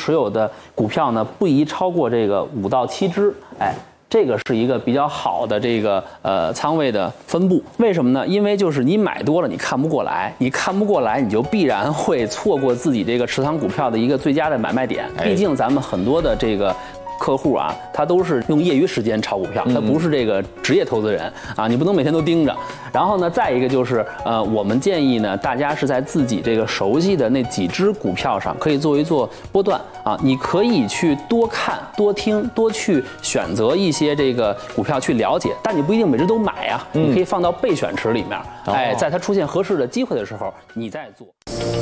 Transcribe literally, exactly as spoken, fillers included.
持有的股票呢不宜超过这个五到七只，哎。这个是一个比较好的这个呃仓位的分布，为什么呢？因为就是你买多了，你看不过来，你看不过来，你就必然会错过自己这个持仓股票的一个最佳的买卖点。毕竟咱们很多的这个客户啊，他都是用业余时间炒股票，他不是这个职业投资人啊，你不能每天都盯着。然后呢，再一个就是呃，我们建议呢，大家是在自己这个熟悉的那几只股票上，可以做一做波段啊，你可以去多看、多听、多去选择一些这个股票去了解，但你不一定每只都买呀，你可以放到备选池里面，哎，在它出现合适的机会的时候，你再做。